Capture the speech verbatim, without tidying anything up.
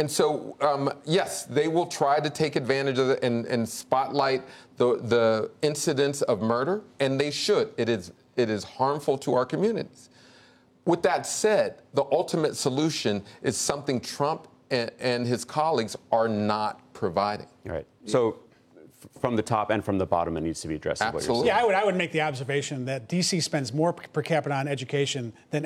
And so, um, yes, they will try to take advantage of it and, and spotlight the, the incidents of murder, and they should. It is, it is harmful to our communities. With that said, the ultimate solution is something Trump and, and his colleagues are not providing. All right. So from the top and from the bottom, it needs to be addressed. Absolutely. Yeah, I would, I would make the observation that D C spends more per capita on education than